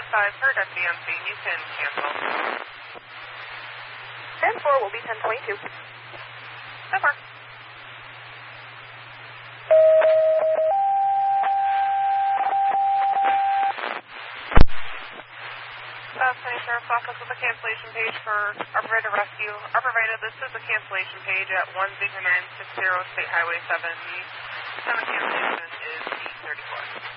5 per Deputy on scene. You can cancel. 10-4 will be 1022. So far. 24 Office with a cancellation page for Arborvitae Rescue. Arborvitae, this is a cancellation page at 10960 State Highway 7 East. And the cancellation is E34.